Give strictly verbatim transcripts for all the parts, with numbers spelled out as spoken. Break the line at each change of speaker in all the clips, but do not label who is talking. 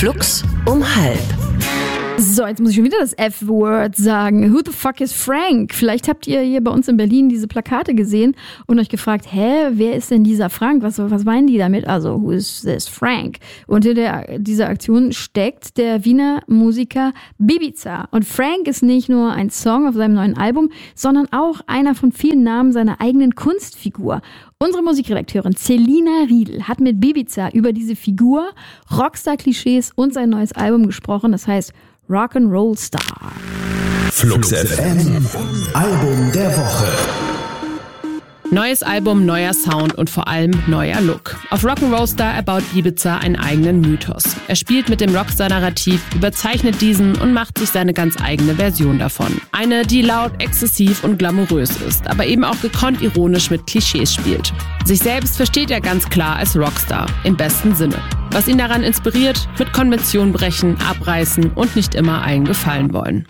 Flux um halb.
So, jetzt muss ich schon wieder das F-Word sagen. Who the fuck is Frank? Vielleicht habt ihr hier bei uns in Berlin diese Plakate gesehen und euch gefragt, hä, wer ist denn dieser Frank? Was, was meinen die damit? Also, who is this Frank? Und hinter dieser Aktion steckt der Wiener Musiker Bibiza. Und Frank ist nicht nur ein Song auf seinem neuen Album, sondern auch einer von vielen Namen seiner eigenen Kunstfigur. Unsere Musikredakteurin Celina Riedl hat mit Bibiza über diese Figur, Rockstar-Klischees und sein neues Album gesprochen. Das heißt Rock'n'Roll Star.
Flux F M, Album der Woche.
Neues Album, neuer Sound und vor allem neuer Look. Auf Rock'n'Roll Star erbaut Bibiza einen eigenen Mythos. Er spielt mit dem Rockstar-Narrativ, überzeichnet diesen und macht sich seine ganz eigene Version davon. Eine, die laut, exzessiv und glamourös ist, aber eben auch gekonnt ironisch mit Klischees spielt. Sich selbst versteht er ganz klar als Rockstar, im besten Sinne. Was ihn daran inspiriert, mit Konventionen brechen, abreißen und nicht immer allen gefallen wollen.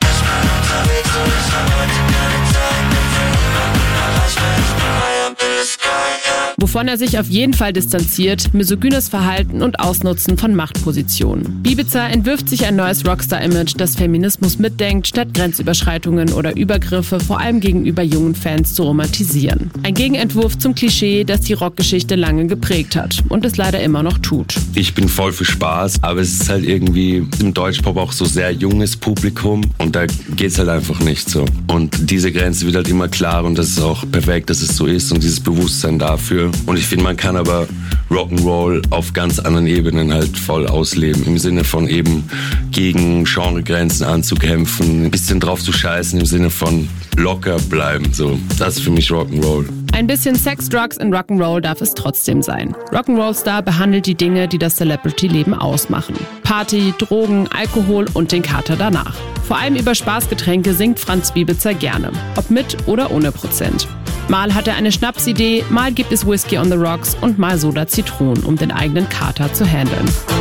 Wovon er sich auf jeden Fall distanziert, misogynes Verhalten und Ausnutzen von Machtpositionen. Bibiza entwirft sich ein neues Rockstar-Image, das Feminismus mitdenkt, statt Grenzüberschreitungen oder Übergriffe vor allem gegenüber jungen Fans zu romantisieren. Ein Gegenentwurf zum Klischee, das die Rockgeschichte lange geprägt hat und es leider immer noch tut.
Ich bin voll für Spaß, aber es ist halt irgendwie im Deutschpop auch so sehr junges Publikum und da geht's halt einfach nicht so. Und diese Grenze wird halt immer klarer und das ist auch perfekt, dass es so ist und dieses Bewusstsein dafür. Und ich finde, man kann aber Rock'n'Roll auf ganz anderen Ebenen halt voll ausleben. Im Sinne von eben gegen Genregrenzen anzukämpfen, ein bisschen drauf zu scheißen, im Sinne von locker bleiben. So, das ist für mich Rock'n'Roll.
Ein bisschen Sex, Drugs und Rock'n'Roll darf es trotzdem sein. Rock'n'Roll Star behandelt die Dinge, die das Celebrity-Leben ausmachen. Party, Drogen, Alkohol und den Kater danach. Vor allem über Spaßgetränke singt Franz Bibiza gerne. Ob mit oder ohne Prozent. Mal hat er eine Schnapsidee, mal gibt es Whisky on the Rocks und mal Soda Zitron, um den eigenen Kater zu handeln.